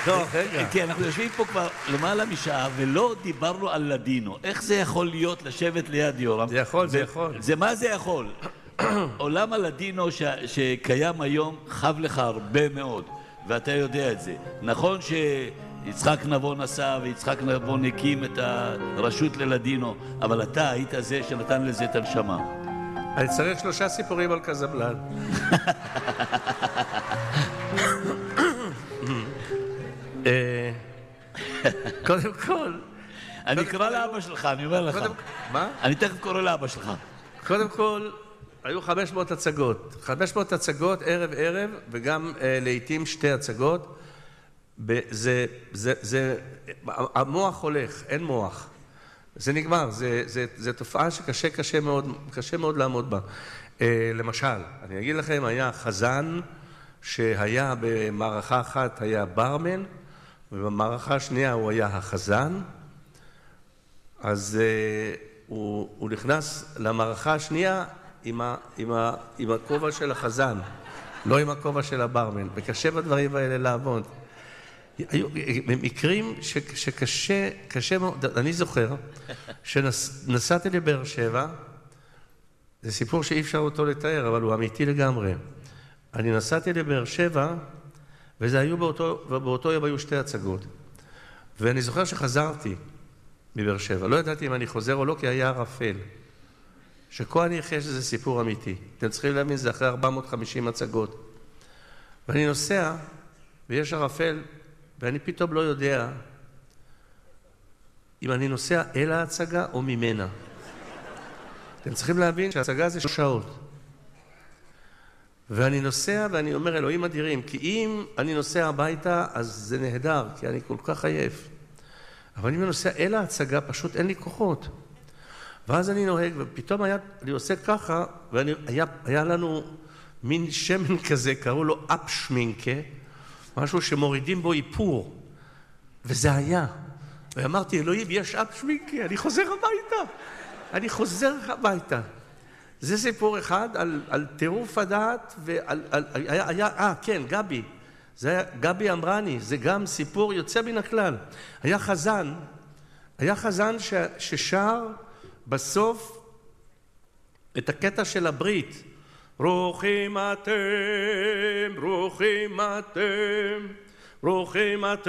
כי אנחנו יושבים פה כבר למעלה משעה ולא דיברנו על לדינו. איך זה יכול להיות לשבת ליד יורם? זה יכול, זה יכול. מה זה יכול? עולם הלדינו שקיים היום חב לך הרבה מאוד, ואתה יודע את זה. נכון שיצחק נבון עשה ויצחק נבון הקים את הרשות ללדינו, אבל אתה היית זה שנתן לזה את הנשמה. אני צריך 3 סיפורים על קזבלן. קודם כל... אני אקרא לאבא שלך, אני אומר לך. מה? אני תכף קורא לאבא שלך. קודם כל, היו 500 הצגות. 500 הצגות ערב, וגם לעתים 2 הצגות. המוח הולך, אין מוח. זה נגמר, זה תופעה קשה מאוד לעמוד בה. למשל, אני אגיד לכם, היה חזן שהיה במערכה אחת היה ברמן, ובמערכה השנייה הוא היה החזן. אז הוא נכנס למערכה השנייה עם הכובע של החזן, לא עם הכובע של הברמן, וקשה בדברים האלה לעבוד. היו מקרים שקשה מאוד. אני זוכר שנסעתי לבאר שבע, זה סיפור שאי אפשר אותו לתאר, אבל הוא אמיתי לגמרי. אני נסעתי לבאר שבע, וזה היו באותו יום היו 2 הצגות. ואני זוכר שחזרתי מבאר שבע. לא ידעתי אם אני חוזר או לא, כי היה ערפל. שכה אני אחרי שזה סיפור אמיתי. אתם צריכים להאמין, זה אחרי 450 הצגות. ואני נוסע, ויש ערפל, ואני פתאום לא יודע אם אני נוסע אל ההצגה או ממנה. אתם צריכים להבין שההצגה זה 3 שעות. ואני נוסע ואני אומר, אלוהים אדירים, כי אם אני נוסע הביתה, אז זה נהדר, כי אני כל כך עייף. אבל אם אני נוסע אל ההצגה, פשוט אין לי כוחות. ואז אני נוהג, ופתאום אני עושה ככה, והיה לנו מין שמן כזה, קראו לו אפשמינקה, משהו שמורידים בו איפור. וזה היה. ואמרתי, אלוהים, יש אפשמינקה, אני חוזר הביתה. זה סיפור אחד על טירוף הדעת, כן, גבי. זה היה גבי אמרני, זה גם סיפור יוצא מן הכלל. היה חזן ששר בסוף את הקטע של הברית. ברוכים אתם, ברוכים אתם, ברוכים אתם,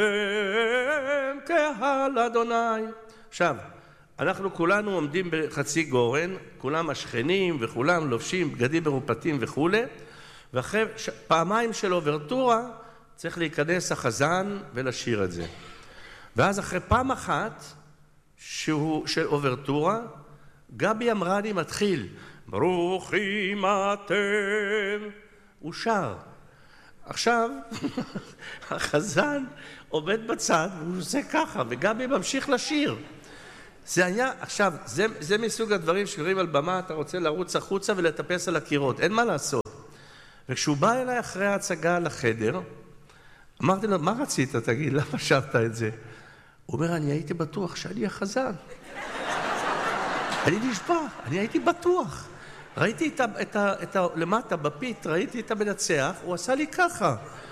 קהל אדוני. עכשיו, אנחנו כולנו עומדים בחצי גורן, כולם השכנים וכולם לובשים בגדים מרופטים וכו'. ואחרי פעמיים של אוברטורה צריך להיכנס החזן ולשיר את זה. ואז אחרי פעם אחת של אוברטורה, גבי אמרני מתחיל, ברוכים אתם, הוא שר. עכשיו, החזן עומד בצד והוא עושה ככה, וגבי ממשיך לשיר. זה היה, עכשיו, זה מסוג הדברים שקוראים על במה, אתה רוצה לרוץ החוצה ולטפס על הקירות, אין מה לעשות. וכשהוא בא אליי אחרי ההצגה לחדר, אמרתי לו, מה רצית, תגיד, למה שרת את זה? הוא אומר, אני הייתי בטוח שאני החזן. אני נשבע, אני הייתי בטוח. ראיתי למטה בפית, ראיתי את המנצח, הוא עשה לי ככה.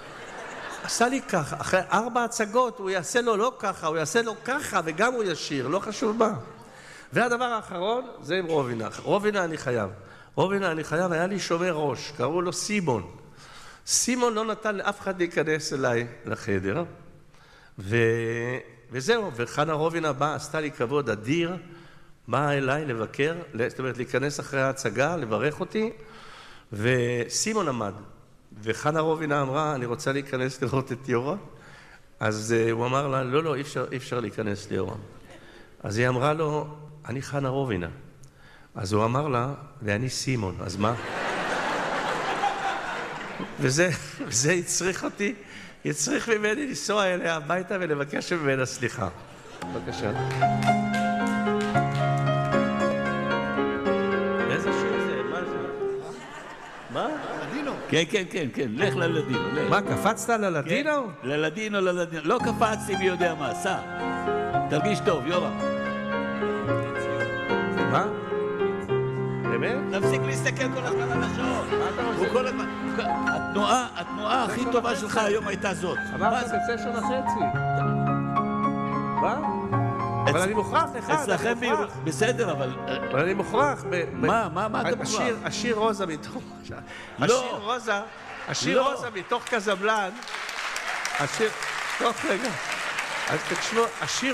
אחרי 4 הצגות, הוא יעשה לו לא ככה, הוא יעשה לו ככה, וגם הוא ישיר, לא חשוב מה. והדבר האחרון, זה עם רובינה. רובינה אני חייב, היה לי שומר ראש, קראו לו סימון. סימון לא נתן לאף אחד להיכנס אליי לחדר, וזהו, וחנה רובינה באה, עשתה לי כבוד אדיר, באה אליי לבקר, זאת אומרת, להיכנס אחרי ההצגה, לברך אותי, וסימון עמד. וחנה רובינה אמרה, אני רוצה להיכנס לראות את יורם. אז הוא אמר לה, לא, אי אפשר להיכנס ליורם. אז היא אמרה לו, אני חנה רובינה. אז הוא אמר לה, ואני סימון, אז מה? וזה הצריך ממני לנסוע אליה הביתה ולבקש ממנה סליחה. בבקשה. איזה שיר זה? מה זה? מה? כן, לך ללדינו. מה, קפצת ללדינו? כן, ללדינו. לא קפצתי מי יודע מה, סע. תרגיש טוב, יורם. מה? באמת? תפסיק להסתכל כל הזמן על השעון. מה אתה רוצה? הוא כל הזמן... התנועה הכי טובה שלך היום הייתה זאת. אמרת ב9:30. מה? אבל אני מוכרח לך, אצלכם בסדר, אבל... אבל אני מוכרח. מה אתה מוכרח? השיר רוזה מתוך... לא. השיר רוזה מתוך קזבלן. טוב, רגע. אז תשמעו,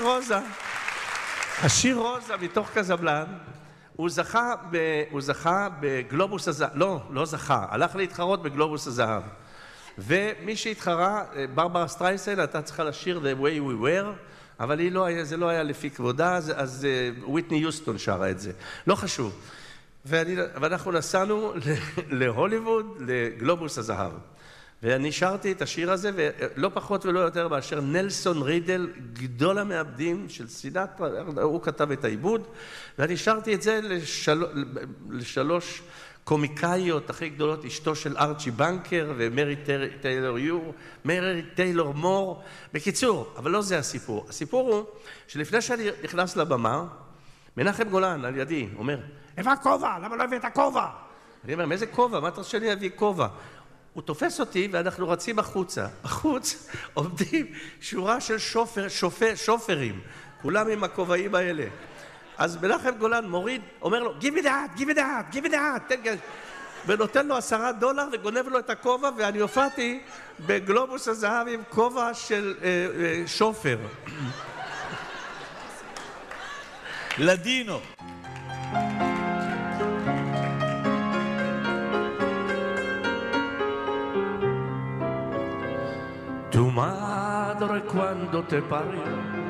השיר רוזה מתוך קזבלן, הוא זכה בגלובוס הזהב, לא זכה, הלך להתחרות בגלובוס הזהב. ומי שהתחרה, ברברה סטרייסן, הייתה צריכה לשיר The Way We Were, אבל זה לא היה לפי כבודה, אז וויטני יוסטון שרה את זה. לא חשוב. ואנחנו נסענו להוליווד, לגלובוס הזהב. ואני שרתי את השיר הזה, ולא פחות ולא יותר מאשר נלסון רידל, גדול המעבדים של סינטרה, הוא כתב את העיבוד, ואני שרתי את זה לשלוש קומיקאיות הכי גדולות, אשתו של ארצ'י בנקר ומרי טיילור מור. בקיצור, אבל לא זה הסיפור. הסיפור הוא שלפני שאני נכנס לבמה, מנחם גולן על ידי אומר, איפה הכובע? למה לא הבאת כובע? אני אומר, מאיזה כובע? מה אתה רוצה שאני אביא כובע? הוא תופס אותי ואנחנו רצים החוצה. בחוץ עומדים שורה של שופרים, כולם עם הכובעים האלה. אז מנחם גולן מוריד, אומר לו, give me that, ונותן לו $10 וגונב לו את הכובע, ואני הופעתי בגלובוס הזהב עם כובע של שופר. לדינו. Tu madre quando te pare